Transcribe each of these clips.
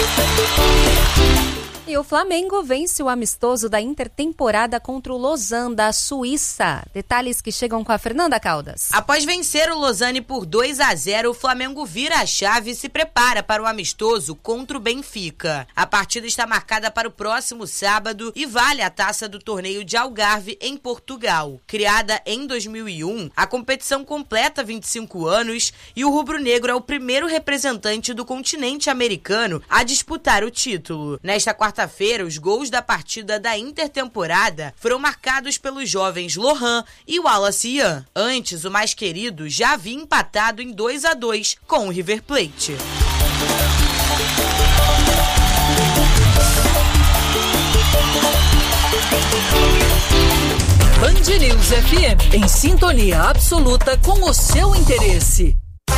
E o Flamengo vence o amistoso da intertemporada contra o Lausanne da Suíça. Detalhes que chegam com a Fernanda Caldas. Após vencer o Lausanne por 2-0, o Flamengo vira a chave e se prepara para o amistoso contra o Benfica. A partida está marcada para o próximo sábado e vale a taça do torneio de Algarve, em Portugal. Criada em 2001, a competição completa 25 anos e o rubro-negro é o primeiro representante do continente americano a disputar o título. Nesta quarta-feira, os gols da partida da intertemporada foram marcados pelos jovens Lohan e Wallace Ian. Antes, o mais querido já havia empatado em 2-2 com o River Plate. Band News FM, em sintonia absoluta com o seu interesse.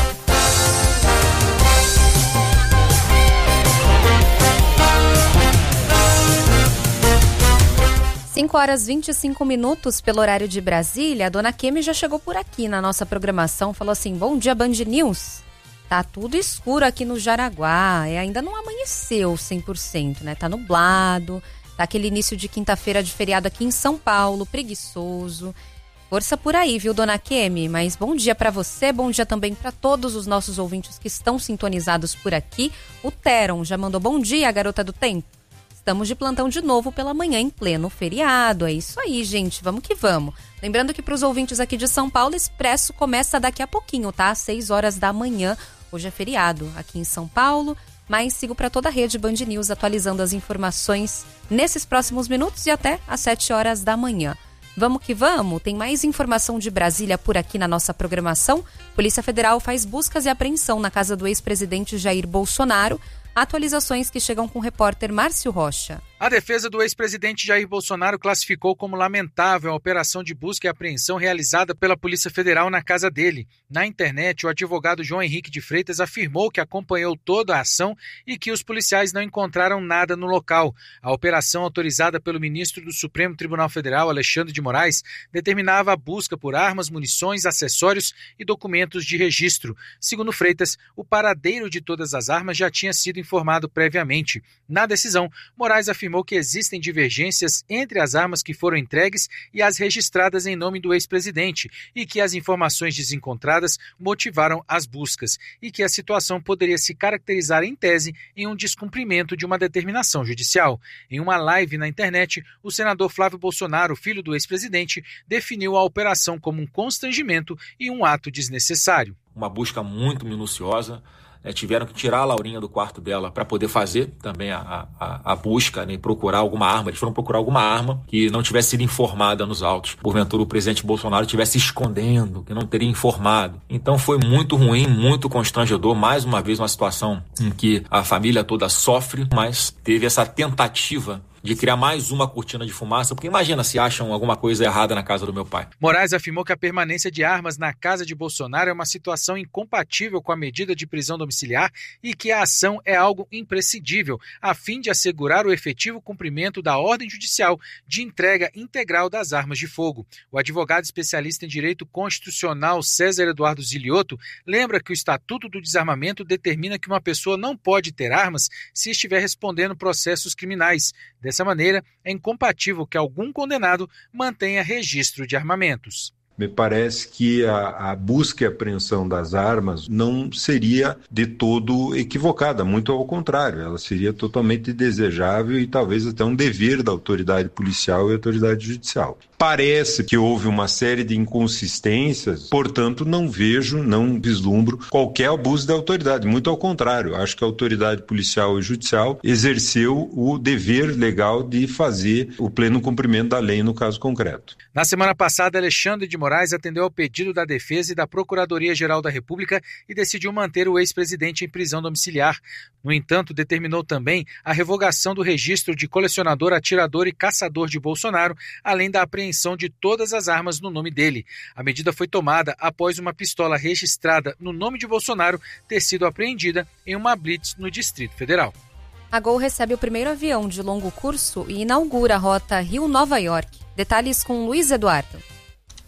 5h25 pelo horário de Brasília. A dona Kemi já chegou por aqui na nossa programação, falou assim: bom dia, Band News. Tá tudo escuro aqui no Jaraguá, ainda não amanheceu 100%, né? Tá nublado, tá aquele início de quinta-feira de feriado aqui em São Paulo, preguiçoso. Força por aí, viu, dona Kemi? Mas bom dia pra você, bom dia também pra todos os nossos ouvintes que estão sintonizados por aqui. O Teron já mandou bom dia, garota do tempo. Estamos de plantão de novo pela manhã em pleno feriado. É isso aí, gente. Vamos que vamos. Lembrando que para os ouvintes aqui de São Paulo, Expresso começa daqui a pouquinho, tá? Às 6 horas da manhã. Hoje é feriado aqui em São Paulo. Mas sigo para toda a rede Band News atualizando as informações nesses próximos minutos e até às 7 horas da manhã. Vamos que vamos. Tem mais informação de Brasília por aqui na nossa programação. Polícia Federal faz buscas e apreensão na casa do ex-presidente Jair Bolsonaro. Atualizações que chegam com o repórter Márcio Rocha. A defesa do ex-presidente Jair Bolsonaro classificou como lamentável a operação de busca e apreensão realizada pela Polícia Federal na casa dele. Na internet, o advogado João Henrique de Freitas afirmou que acompanhou toda a ação e que os policiais não encontraram nada no local. A operação, autorizada pelo ministro do Supremo Tribunal Federal, Alexandre de Moraes, determinava a busca por armas, munições, acessórios e documentos de registro. Segundo Freitas, o paradeiro de todas as armas já tinha sido informado previamente. Na decisão, Moraes afirmou que existem divergências entre as armas que foram entregues e as registradas em nome do ex-presidente e que as informações desencontradas motivaram as buscas e que a situação poderia se caracterizar em tese em um descumprimento de uma determinação judicial. Em uma live na internet, o senador Flávio Bolsonaro, filho do ex-presidente, definiu a operação como um constrangimento e um ato desnecessário. Uma busca muito minuciosa. Tiveram que tirar a Laurinha do quarto dela para poder fazer também a busca, né, e procurar alguma arma. Eles foram procurar alguma arma que não tivesse sido informada nos autos. Porventura o presidente Bolsonaro estivesse escondendo, que não teria informado. Então foi muito ruim, muito constrangedor. Mais uma vez uma situação em que a família toda sofre, mas teve essa tentativa de criar mais uma cortina de fumaça, porque imagina se acham alguma coisa errada na casa do meu pai. Moraes afirmou que a permanência de armas na casa de Bolsonaro é uma situação incompatível com a medida de prisão domiciliar e que a ação é algo imprescindível, a fim de assegurar o efetivo cumprimento da ordem judicial de entrega integral das armas de fogo. O advogado especialista em direito constitucional César Eduardo Zilioto lembra que o Estatuto do Desarmamento determina que uma pessoa não pode ter armas se estiver respondendo processos criminais. Dessa maneira, é incompatível que algum condenado mantenha registro de armamentos. Me parece que a busca e apreensão das armas não seria de todo equivocada, muito ao contrário, ela seria totalmente desejável e talvez até um dever da autoridade policial e autoridade judicial. Parece que houve uma série de inconsistências, portanto não vislumbro qualquer abuso da autoridade, muito ao contrário, acho que a autoridade policial e judicial exerceu o dever legal de fazer o pleno cumprimento da lei no caso concreto. Na semana passada, Alexandre de Moraes atendeu ao pedido da Defesa e da Procuradoria-Geral da República e decidiu manter o ex-presidente em prisão domiciliar. No entanto, determinou também a revogação do registro de colecionador, atirador e caçador de Bolsonaro, além da apreensão de todas as armas no nome dele. A medida foi tomada após uma pistola registrada no nome de Bolsonaro ter sido apreendida em uma blitz no Distrito Federal. A Gol recebe o primeiro avião de longo curso e inaugura a rota Rio-Nova York. Detalhes com Luiz Eduardo.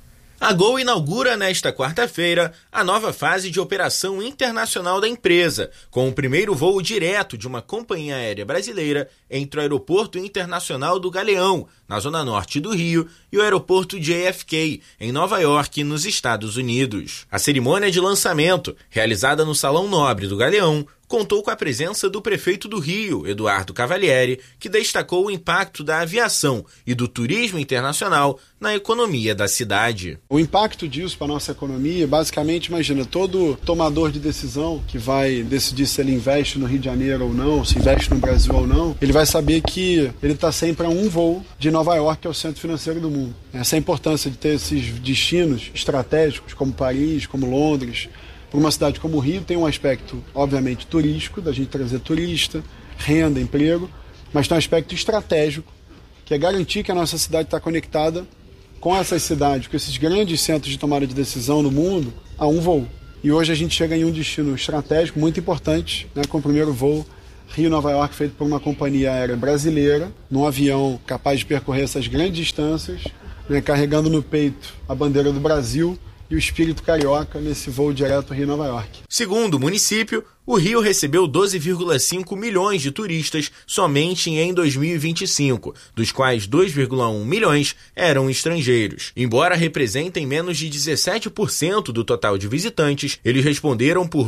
A Gol inaugura nesta quarta-feira a nova fase de operação internacional da empresa, com o primeiro voo direto de uma companhia aérea brasileira entre o Aeroporto Internacional do Galeão, na zona norte do Rio, e o aeroporto JFK, em Nova York, nos Estados Unidos. A cerimônia de lançamento, realizada no Salão Nobre do Galeão, contou com a presença do prefeito do Rio, Eduardo Cavalieri, que destacou o impacto da aviação e do turismo internacional na economia da cidade. O impacto disso para a nossa economia, basicamente, imagina, todo tomador de decisão que vai decidir se ele investe no Rio de Janeiro ou não, se investe no Brasil ou não, ele vai saber que ele está sempre a um voo de Nova York, que é o centro financeiro do mundo. Essa é a importância de ter esses destinos estratégicos, como Paris, como Londres. Para uma cidade como o Rio tem um aspecto, obviamente, turístico, da gente trazer turista, renda, emprego, mas tem um aspecto estratégico, que é garantir que a nossa cidade está conectada com essas cidades, com esses grandes centros de tomada de decisão no mundo, a um voo. E hoje a gente chega em um destino estratégico muito importante, né, com o primeiro voo Rio-Nova York, feito por uma companhia aérea brasileira, num avião capaz de percorrer essas grandes distâncias, né, carregando no peito a bandeira do Brasil e o espírito carioca nesse voo direto Rio-Nova York. Segundo o município, o Rio recebeu 12,5 milhões de turistas somente em 2025, dos quais 2,1 milhões eram estrangeiros. Embora representem menos de 17% do total de visitantes, eles responderam por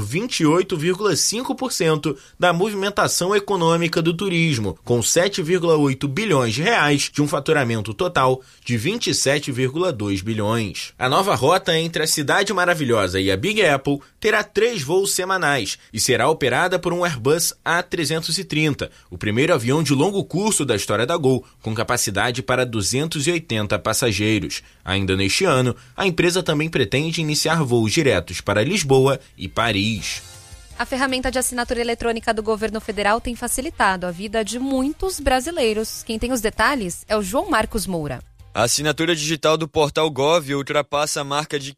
28,5% da movimentação econômica do turismo, com 7,8 bilhões de reais de um faturamento total de 27,2 bilhões. A nova rota entre a Cidade Maravilhosa e a Big Apple terá 3 voos semanais e será operada por um Airbus A330, o primeiro avião de longo curso da história da Gol, com capacidade para 280 passageiros. Ainda neste ano, a empresa também pretende iniciar voos diretos para Lisboa e Paris. A ferramenta de assinatura eletrônica do governo federal tem facilitado a vida de muitos brasileiros. Quem tem os detalhes é o João Marcos Moura. A assinatura digital do Portal Gov ultrapassa a marca de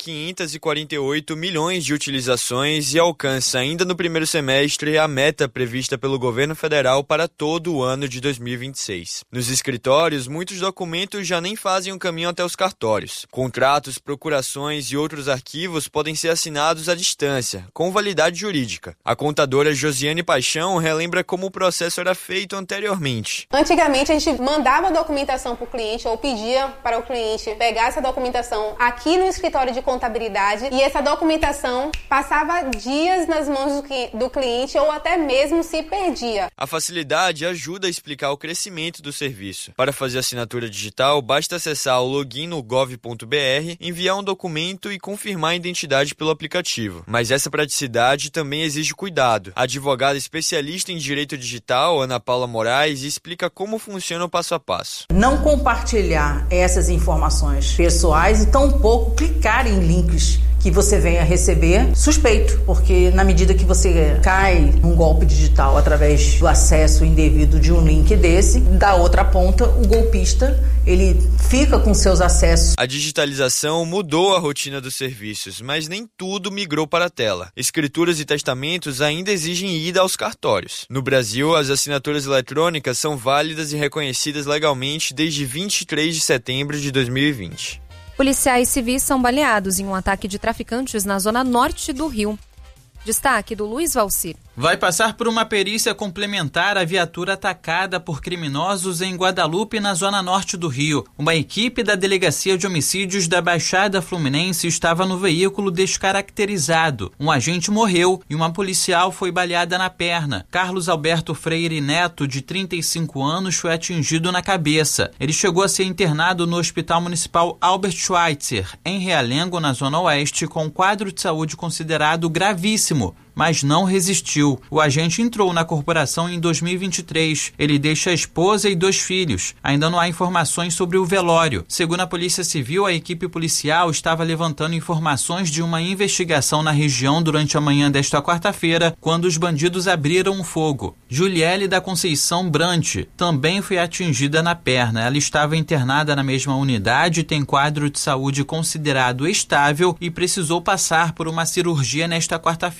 548 milhões de utilizações e alcança ainda no primeiro semestre a meta prevista pelo governo federal para todo o ano de 2026. Nos escritórios, muitos documentos já nem fazem o caminho até os cartórios. Contratos, procurações e outros arquivos podem ser assinados à distância, com validade jurídica. A contadora Josiane Paixão relembra como o processo era feito anteriormente. Antigamente, a gente mandava a documentação para o cliente ou pedia para o cliente pegar essa documentação aqui no escritório de contabilidade e essa documentação passava dias nas mãos do cliente ou até mesmo se perdia. A facilidade ajuda a explicar o crescimento do serviço. Para fazer assinatura digital, basta acessar o login no gov.br, enviar um documento e confirmar a identidade pelo aplicativo. Mas essa praticidade também exige cuidado. A advogada especialista em direito digital, Ana Paula Moraes, explica como funciona o passo a passo. Não compartilhar essas informações pessoais e tampouco clicar em links que você venha receber suspeito, porque na medida que você cai num golpe digital através do acesso indevido de um link desse, da outra ponta, o golpista, ele fica com seus acessos. A digitalização mudou a rotina dos serviços, mas nem tudo migrou para a tela. Escrituras e testamentos ainda exigem ida aos cartórios. No Brasil, as assinaturas eletrônicas são válidas e reconhecidas legalmente desde 23 de setembro de 2020. Policiais civis são baleados em um ataque de traficantes na zona norte do Rio. Destaque do Luiz Valcir. Vai passar por uma perícia complementar a viatura atacada por criminosos em Guadalupe, na zona norte do Rio. Uma equipe da Delegacia de Homicídios da Baixada Fluminense estava no veículo descaracterizado. Um agente morreu e uma policial foi baleada na perna. Carlos Alberto Freire Neto, de 35 anos, foi atingido na cabeça. Ele chegou a ser internado no Hospital Municipal Albert Schweitzer, em Realengo, na zona oeste, com um quadro de saúde considerado gravíssimo, mas não resistiu. O agente entrou na corporação em 2023. Ele deixa a esposa e 2 filhos. Ainda não há informações sobre o velório. Segundo a Polícia Civil, a equipe policial estava levantando informações de uma investigação na região durante a manhã desta quarta-feira, quando os bandidos abriram fogo. Juliele da Conceição Brant também foi atingida na perna. Ela estava internada na mesma unidade, tem quadro de saúde considerado estável e precisou passar por uma cirurgia nesta quarta-feira.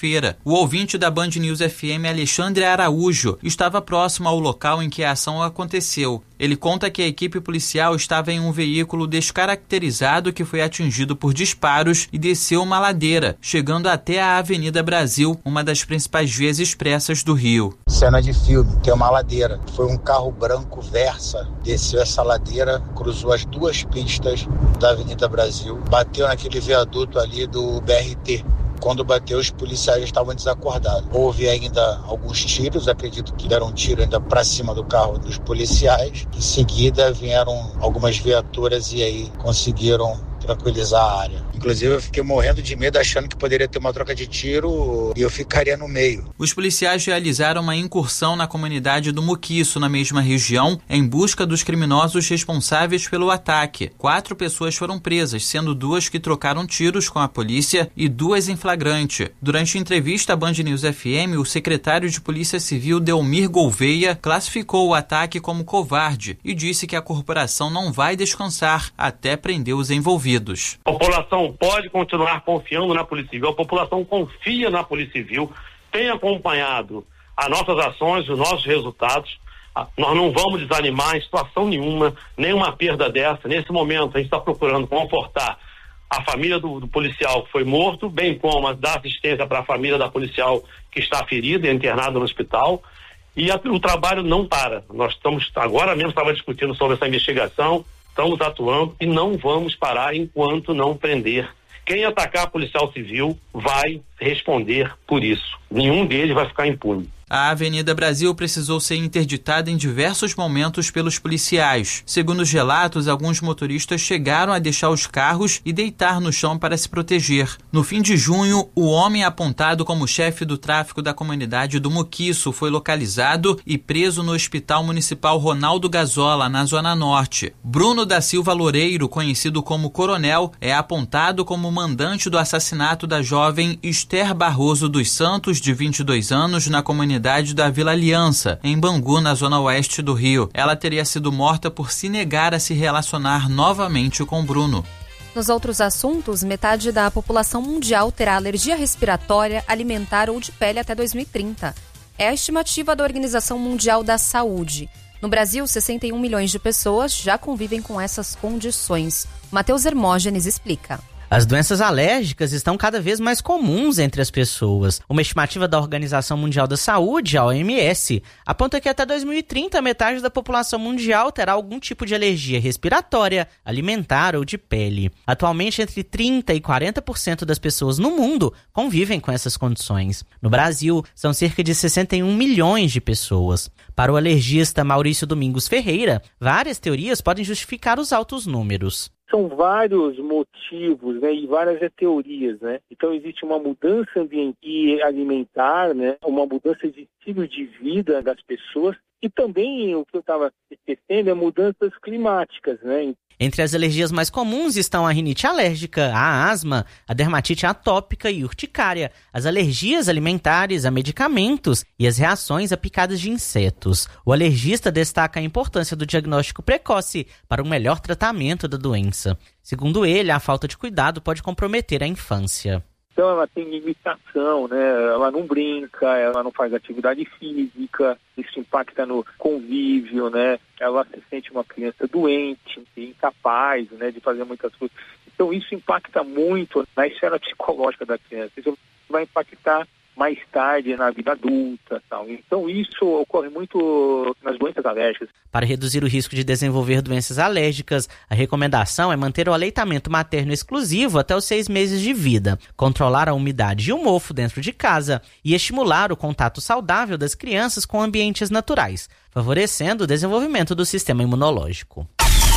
O ouvinte da Band News FM, Alexandre Araújo, estava próximo ao local em que a ação aconteceu. Ele conta que a equipe policial estava em um veículo descaracterizado que foi atingido por disparos e desceu uma ladeira, chegando até a Avenida Brasil, uma das principais vias expressas do Rio. Cena de filme, tem uma ladeira. Foi um carro branco Versa, desceu essa ladeira, cruzou as duas pistas da Avenida Brasil, bateu naquele viaduto ali do BRT. Quando bateu, os policiais estavam desacordados. Houve ainda alguns tiros, acredito que deram um tiro ainda para cima do carro dos policiais. Em seguida vieram algumas viaturas e aí conseguiram tranquilizar a área. Inclusive eu fiquei morrendo de medo, achando que poderia ter uma troca de tiro e eu ficaria no meio. Os policiais realizaram uma incursão na comunidade do Muquiço, na mesma região, em busca dos criminosos responsáveis pelo ataque. 4 pessoas foram presas, sendo 2 que trocaram tiros com a polícia e 2 em flagrante. Durante entrevista à Band News FM, o secretário de Polícia Civil, Delmir Gouveia, classificou o ataque como covarde e disse que a corporação não vai descansar até prender os envolvidos. A população pode continuar confiando na Polícia Civil, a população confia na Polícia Civil, tem acompanhado as nossas ações, os nossos resultados. Nós não vamos desanimar em situação nenhuma, nenhuma perda dessa. Nesse momento, a gente está procurando confortar a família do policial que foi morto, bem como dar assistência para a família da policial que está ferida e internada no hospital. E o trabalho não para. Nós estamos, agora mesmo, discutindo sobre essa investigação. Estamos atuando e não vamos parar enquanto não prender. Quem atacar policial civil vai responder por isso. Nenhum deles vai ficar impune. A Avenida Brasil precisou ser interditada em diversos momentos pelos policiais. Segundo os relatos, alguns motoristas chegaram a deixar os carros e deitar no chão para se proteger. No fim de junho, o homem apontado como chefe do tráfico da comunidade do Muquiço foi localizado e preso no Hospital Municipal Ronaldo Gazola, na Zona Norte. Bruno da Silva Loureiro, conhecido como Coronel, é apontado como mandante do assassinato da jovem Esther Barroso dos Santos, de 22 anos, na comunidade da Vila Aliança, em Bangu, na zona oeste do Rio. Ela teria sido morta por se negar a se relacionar novamente com Bruno. Nos outros assuntos, metade da população mundial terá alergia respiratória, alimentar ou de pele até 2030. É a estimativa da Organização Mundial da Saúde. No Brasil, 61 milhões de pessoas já convivem com essas condições. Matheus Hermógenes explica. As doenças alérgicas estão cada vez mais comuns entre as pessoas. Uma estimativa da Organização Mundial da Saúde, a OMS, aponta que até 2030 metade da população mundial terá algum tipo de alergia respiratória, alimentar ou de pele. Atualmente, entre 30% e 40% das pessoas no mundo convivem com essas condições. No Brasil, são cerca de 61 milhões de pessoas. Para o alergista Maurício Domingos Ferreira, várias teorias podem justificar os altos números. São vários motivos, né, e várias teorias, né? Então existe uma mudança ambiental e alimentar, né, uma mudança de estilo de vida das pessoas e também o que eu estava esquecendo é mudanças climáticas, né? Entre as alergias mais comuns estão a rinite alérgica, a asma, a dermatite atópica e urticária, as alergias alimentares a medicamentos e as reações a picadas de insetos. O alergista destaca a importância do diagnóstico precoce para um melhor tratamento da doença. Segundo ele, a falta de cuidado pode comprometer a infância. Então ela tem limitação, né? Ela não brinca, ela não faz atividade física, isso impacta no convívio, né? Ela se sente uma criança doente, incapaz, né, de fazer muitas coisas. Então isso impacta muito na esfera psicológica da criança. Isso vai impactar mais tarde na vida adulta, tal. Então isso ocorre muito nas doenças alérgicas. Para reduzir o risco de desenvolver doenças alérgicas, a recomendação é manter o aleitamento materno exclusivo até os 6 meses de vida, controlar a umidade e o mofo dentro de casa e estimular o contato saudável das crianças com ambientes naturais, favorecendo o desenvolvimento do sistema imunológico.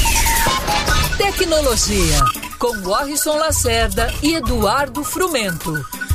Tecnologia, com Warrison Lacerda e Eduardo Frumento.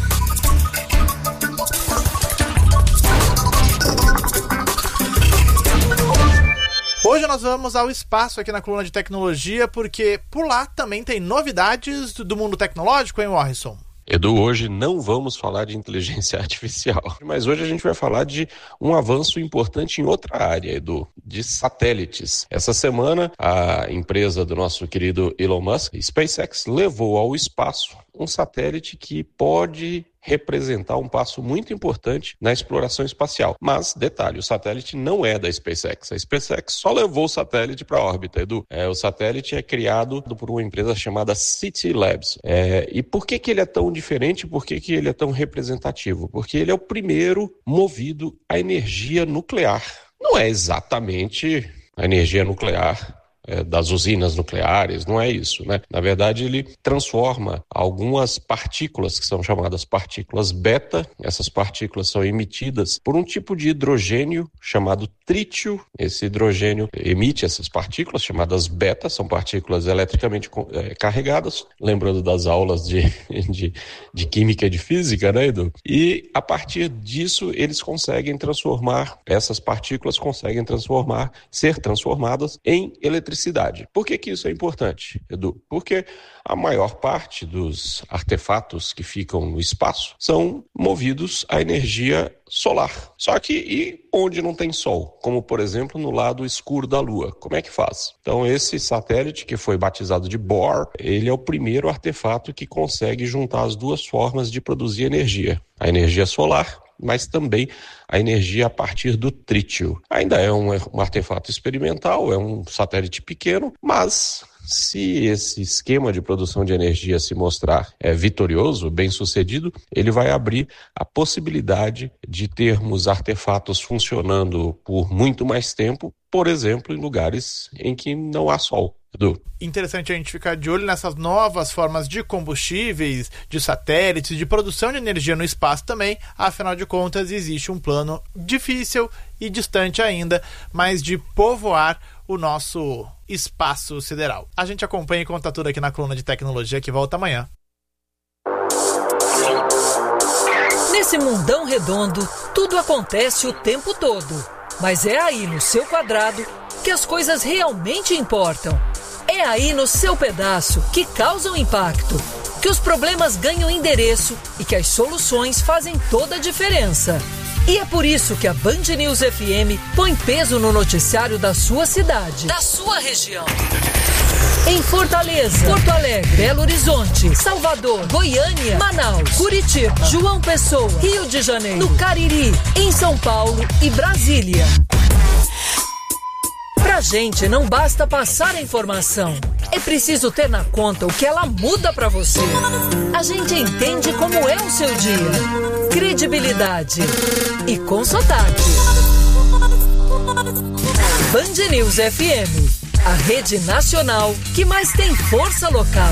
Hoje nós vamos ao espaço aqui na coluna de tecnologia, porque por lá também tem novidades do mundo tecnológico, hein, Warrison? Edu, hoje não vamos falar de inteligência artificial, mas hoje a gente vai falar de um avanço importante em outra área, Edu, de satélites. Essa semana, a empresa do nosso querido Elon Musk, SpaceX, levou ao espaço um satélite que pode representar um passo muito importante na exploração espacial. Mas, detalhe, o satélite não é da SpaceX. A SpaceX só levou o satélite para a órbita, Edu. O satélite é criado por uma empresa chamada City Labs. E por que ele é tão diferente? Por que ele é tão representativo? Porque ele é o primeiro movido à energia nuclear. Não é exatamente a energia nuclear das usinas nucleares, não é isso, né? Na verdade, ele transforma algumas partículas que são chamadas partículas beta. Essas partículas são emitidas por um tipo de hidrogênio chamado trítio. Esse hidrogênio emite essas partículas chamadas beta, são partículas eletricamente carregadas, lembrando das aulas de química e de física, né, Edu? E a partir disso, eles conseguem transformar, essas partículas conseguem ser transformadas em eletricidade. Por que isso é importante, Edu? Porque a maior parte dos artefatos que ficam no espaço são movidos à energia solar. Só que e onde não tem sol? Como, por exemplo, no lado escuro da Lua. Como é que faz? Então, esse satélite, que foi batizado de Bohr, ele é o primeiro artefato que consegue juntar as duas formas de produzir energia. A energia solar, mas também a energia a partir do trítio. Ainda é um artefato experimental, é um satélite pequeno, mas se esse esquema de produção de energia se mostrar vitorioso, bem-sucedido, ele vai abrir a possibilidade de termos artefatos funcionando por muito mais tempo, por exemplo, em lugares em que não há sol. Edu. Interessante a gente ficar de olho nessas novas formas de combustíveis, de satélites, de produção de energia no espaço também. Afinal de contas, existe um plano difícil e distante ainda, mas de povoar o nosso espaço sideral. A gente acompanha e conta tudo aqui na coluna de tecnologia, que volta amanhã. Nesse mundão redondo, tudo acontece o tempo todo. Mas é aí no seu quadrado que as coisas realmente importam. É aí no seu pedaço que causam impacto, que os problemas ganham endereço e que as soluções fazem toda a diferença. E é por isso que a Band News FM põe peso no noticiário da sua cidade, da sua região. Em Fortaleza, Porto Alegre, Belo Horizonte, Salvador, Goiânia, Manaus, Curitiba, João Pessoa, Rio de Janeiro, no Cariri, em São Paulo e Brasília. Pra gente não basta passar a informação, é preciso ter na conta o que ela muda pra você. A gente entende como é o seu dia, credibilidade e com sotaque. Band News FM, a rede nacional que mais tem força local.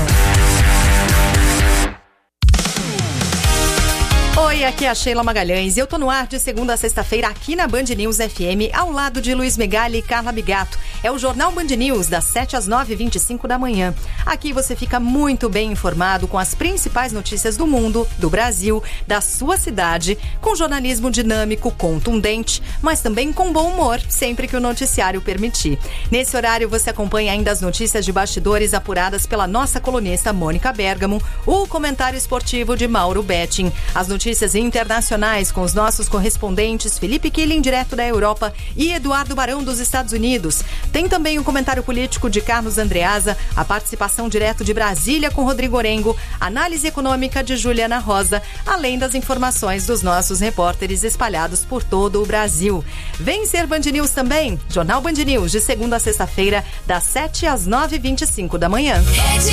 Oi, aqui é a Sheila Magalhães e eu tô no ar de segunda a sexta-feira aqui na Band News FM, ao lado de Luiz Megali e Carla Bigato. É o Jornal Band News, das 7 às 9h25 da manhã. Aqui você fica muito bem informado com as principais notícias do mundo, do Brasil, da sua cidade, com jornalismo dinâmico, contundente, mas também com bom humor, sempre que o noticiário permitir. Nesse horário você acompanha ainda as notícias de bastidores apuradas pela nossa colunista Mônica Bergamo, o comentário esportivo de Mauro Betting, as notícias internacionais com os nossos correspondentes Felipe Killing, direto da Europa, e Eduardo Barão, dos Estados Unidos. Tem também o comentário político de Carlos Andreasa, a participação direto de Brasília com Rodrigo Orengo, análise econômica de Juliana Rosa, além das informações dos nossos repórteres espalhados por todo o Brasil. Vem ser Band News também, Jornal Band News, de segunda a sexta-feira, das 7 às 9h25 da manhã.